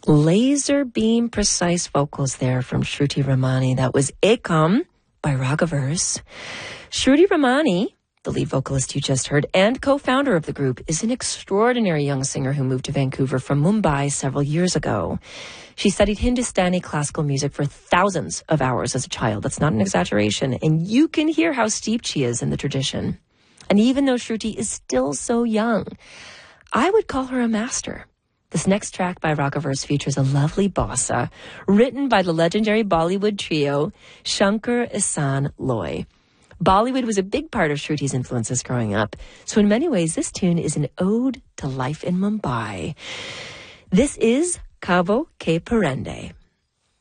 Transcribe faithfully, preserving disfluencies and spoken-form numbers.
Laser beam precise vocals there from Shruti Ramani. That was Ekam by Raghaverse. Shruti Ramani, the lead vocalist you just heard, and co-founder of the group, is an extraordinary young singer who moved to Vancouver from Mumbai several years ago. She studied Hindustani classical music for thousands of hours as a child. That's not an exaggeration. And you can hear how steeped she is in the tradition. And even though Shruti is still so young, I would call her a master. This next track by Raghaverse features a lovely bossa written by the legendary Bollywood trio Shankar Ehsaan Loy. Bollywood was a big part of Shruti's influences growing up, so in many ways this tune is an ode to life in Mumbai. This is Cavo Que Parende.